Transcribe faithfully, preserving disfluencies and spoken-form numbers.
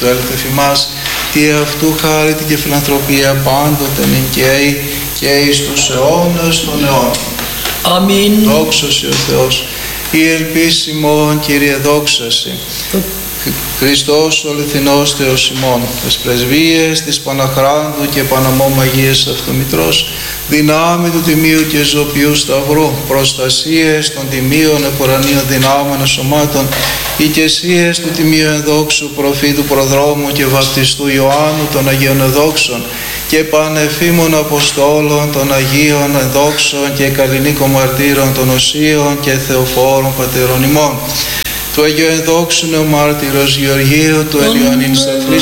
του έλθεφ ημάς, τι αυτού χάρητη και φιλανθρωπία πάντοτε νυν και αεί και εις τους αιώνας των αιώνων. Αμήν. Δόξα ο Θεός. Η ελπίσιμον, Κύριε, δόξαση. Χριστός ο αληθινός Θεός ημών, τις πρεσβείες της Παναχράντου και Παναμόμ Αγίας Αυτομητρός, δυνάμει του Τιμίου και Ζωπιού Σταυρού, προστασίες των Τιμίων επουρανίων δυνάμεων σωμάτων, οικεσίες του Τιμίου Ενδόξου Προφήτου Προδρόμου και Βαπτιστού Ιωάννου των Αγίων Ενδόξων και πανεφήμων Αποστόλων των Αγίων Ενδόξων και καλλινίκων μαρτύρων των Οσίων και Θεοφόρων Πατερών ημών, του Αγίου Ενδόξου Νεομάρτυρος Γεωργίου, του Ελιονίνης Σταθρής